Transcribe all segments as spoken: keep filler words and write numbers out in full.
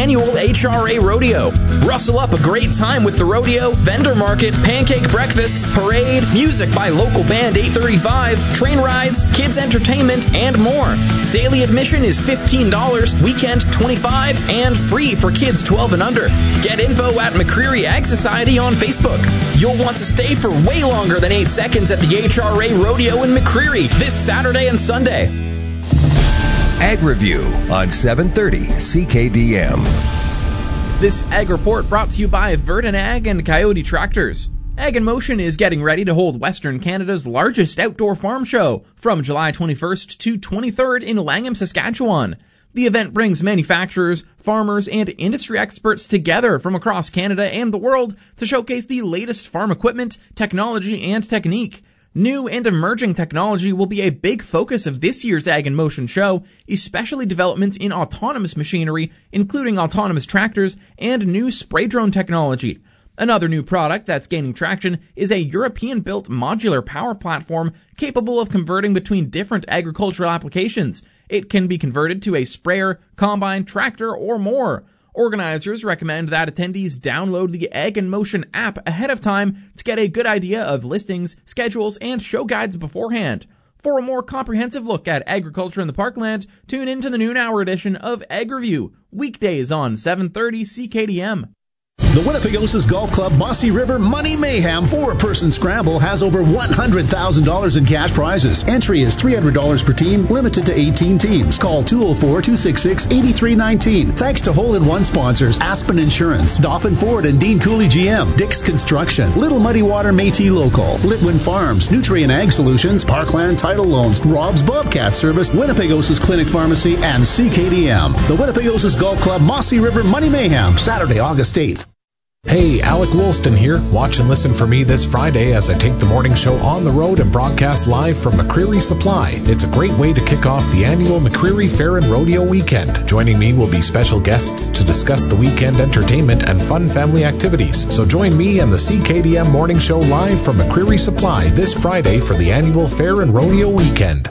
annual H R A Rodeo. Rustle up a great time with the rodeo, vendor market, pancake breakfasts, parade, music by local band eight thirty-five, train rides, kids entertainment, and more. Daily admission is fifteen dollars, weekend twenty-five dollars, and free for kids twelve and under. Get info at McCreary Ag Society on Facebook. You'll want to stay for way longer than eight seconds at the H R A Rodeo in McCreary this Saturday and Sunday. Ag Review on seven thirty C K D M. This Ag Report brought to you by Verdant Ag and Coyote Tractors. Ag in Motion is getting ready to hold Western Canada's largest outdoor farm show from July twenty-first to twenty-third in Langham, Saskatchewan. The event brings manufacturers, farmers, and industry experts together from across Canada and the world to showcase the latest farm equipment, technology, and technique. New and emerging technology will be a big focus of this year's Ag in Motion show, especially developments in autonomous machinery, including autonomous tractors and new spray drone technology. Another new product that's gaining traction is a European-built modular power platform capable of converting between different agricultural applications. It can be converted to a sprayer, combine, tractor, or more. Organizers recommend that attendees download the Ag in Motion app ahead of time to get a good idea of listings, schedules, and show guides beforehand. For a more comprehensive look at agriculture in the Parkland, tune in to the noon hour edition of Ag Review, weekdays on seven thirty C K D M. The Winnipegosis Golf Club Mossy River Money Mayhem four-person scramble has over one hundred thousand dollars in cash prizes. Entry is three hundred dollars per team, limited to eighteen teams. Call two oh four, two six six, eight three one nine. Thanks to hole-in-one sponsors Aspen Insurance, Dauphin Ford and Dean Cooley G M, Dick's Construction, Little Muddy Water Métis Local, Litwin Farms, Nutrien Ag Solutions, Parkland Title Loans, Rob's Bobcat Service, Winnipegosis Clinic Pharmacy, and C K D M. The Winnipegosis Golf Club Mossy River Money Mayhem, Saturday, August eighth. Hey, Alec Woolston here. Watch and listen for me this Friday as I take the morning show on the road and broadcast live from McCreary Supply. It's a great way to kick off the annual McCreary Fair and Rodeo Weekend. Joining me will be special guests to discuss the weekend entertainment and fun family activities. So join me and the C K D M morning show live from McCreary Supply this Friday for the annual Fair and Rodeo Weekend.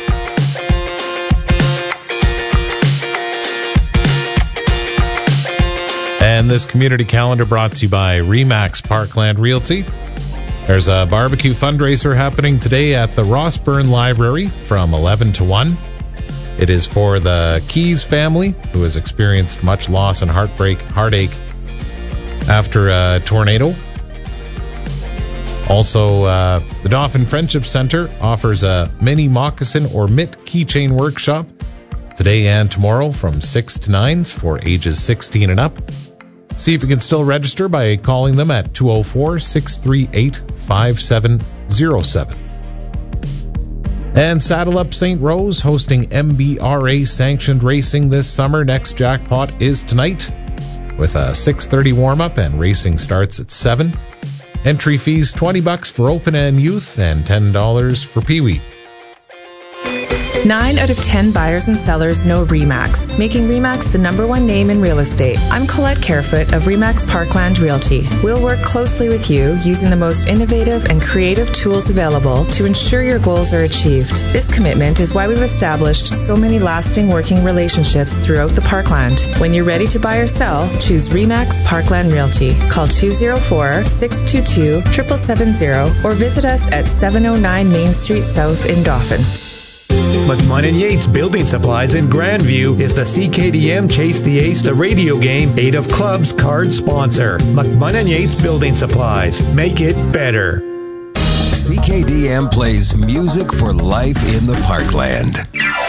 And this community calendar brought to you by Remax Parkland Realty. There's a barbecue fundraiser happening today at the Rossburn Library from eleven to one. It is for the Keys family, who has experienced much loss and heartbreak, heartache after a tornado. Also, uh, the Dauphin Friendship Center offers a mini moccasin or mitt keychain workshop today and tomorrow from six to nine for ages sixteen and up. See if you can still register by calling them at two oh four, six three eight, five seven oh seven. And Saddle Up Saint Rose hosting M B R A-sanctioned racing this summer. Next jackpot is tonight with a six thirty warm-up, and racing starts at seven. Entry fees twenty bucks for open and youth and ten dollars for peewee. Nine out of ten buyers and sellers know RE/MAX, making RE/MAX the number one name in real estate. I'm Colette Carefoot of RE/MAX Parkland Realty. We'll work closely with you using the most innovative and creative tools available to ensure your goals are achieved. This commitment is why we've established so many lasting working relationships throughout the Parkland. When you're ready to buy or sell, choose RE/MAX Parkland Realty. Call two oh four, six two two, seven seven seven zero or visit us at seven oh nine Main Street South in Dauphin. McMahon and Yates Building Supplies in Grandview is the C K D M Chase the Ace, the radio game, Eight of Clubs card sponsor. McMahon and Yates Building Supplies. Make it better. C K D M plays music for life in the Parkland.